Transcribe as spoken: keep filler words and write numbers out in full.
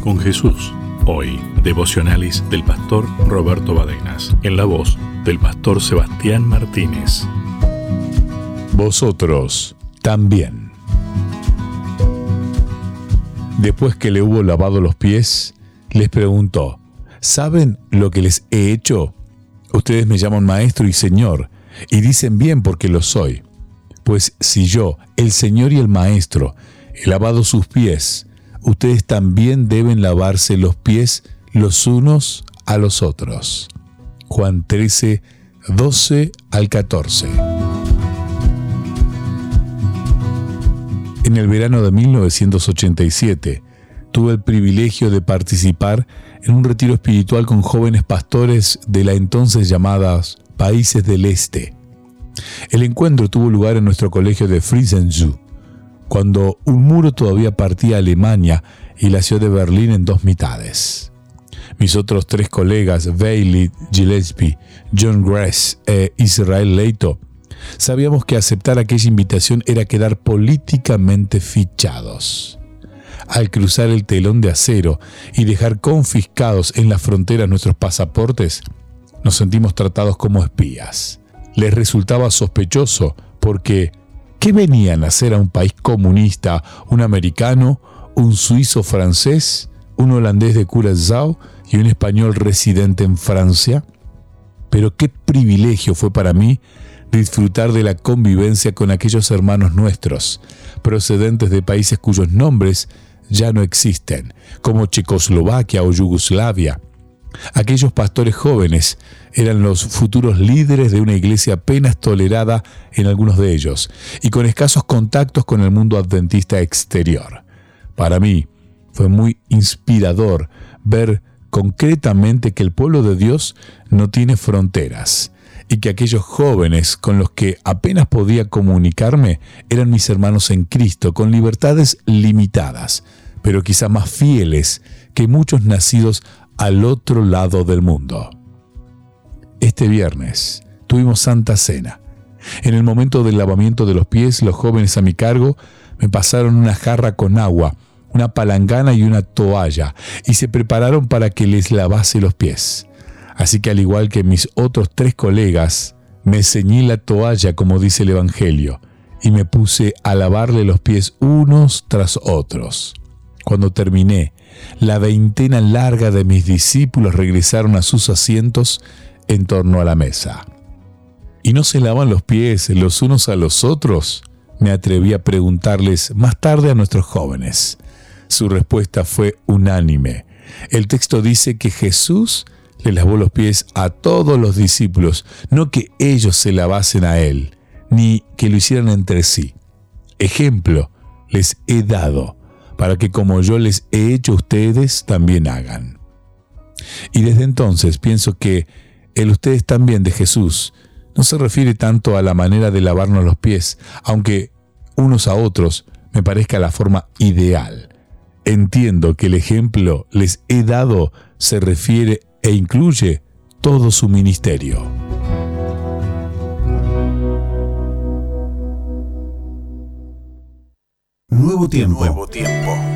con Jesús. Hoy, devocionales del pastor Roberto Badenas, en la voz del pastor Sebastián Martínez. Vosotros también. Después que le hubo lavado los pies, les preguntó: ¿saben lo que les he hecho? Ustedes me llaman maestro y señor, y dicen bien porque lo soy. Pues si yo, el Señor y el Maestro, he lavado sus pies, ustedes también deben lavarse los pies los unos a los otros. Juan trece, doce al catorce. En el verano de mil novecientos ochenta y siete, tuve el privilegio de participar en un retiro espiritual con jóvenes pastores de la entonces llamadas Países del Este. El encuentro tuvo lugar en nuestro colegio de Friesenzu, cuando un muro todavía partía a Alemania y la ciudad de Berlín en dos mitades. Mis otros tres colegas, Bailey Gillespie, John Grace e Israel Leito, sabíamos que aceptar aquella invitación era quedar políticamente fichados. Al cruzar el telón de acero y dejar confiscados en la frontera nuestros pasaportes, nos sentimos tratados como espías. Les resultaba sospechoso porque ¿qué venían a hacer a un país comunista, un americano, un suizo francés, un holandés de Curazao y un español residente en Francia? Pero qué privilegio fue para mí disfrutar de la convivencia con aquellos hermanos nuestros, procedentes de países cuyos nombres ya no existen, como Checoslovaquia o Yugoslavia. Aquellos pastores jóvenes eran los futuros líderes de una iglesia apenas tolerada en algunos de ellos y con escasos contactos con el mundo adventista exterior. Para mí fue muy inspirador ver concretamente que el pueblo de Dios no tiene fronteras y que aquellos jóvenes con los que apenas podía comunicarme eran mis hermanos en Cristo, con libertades limitadas, pero quizá más fieles que muchos nacidos al otro lado del mundo. Este viernes tuvimos Santa Cena. En el momento del lavamiento de los pies, los jóvenes a mi cargo me pasaron una jarra con agua, una palangana y una toalla, y se prepararon para que les lavase los pies. Así que al igual que mis otros tres colegas, me ceñí la toalla como dice el Evangelio, y me puse a lavarle los pies unos tras otros. Cuando terminé, la veintena larga de mis discípulos regresaron a sus asientos en torno a la mesa. ¿Y no se lavan los pies los unos a los otros?, me atreví a preguntarles más tarde a nuestros jóvenes. Su respuesta fue unánime. El texto dice que Jesús le lavó los pies a todos los discípulos, no que ellos se lavasen a él, ni que lo hicieran entre sí. Ejemplo les he dado, para que como yo les he hecho ustedes también hagan. Y desde entonces pienso que el ustedes también de Jesús no se refiere tanto a la manera de lavarnos los pies, aunque unos a otros me parezca la forma ideal. Entiendo que el ejemplo les he dado se refiere e incluye todo su ministerio. Nuevo tiempo. Nuevo tiempo.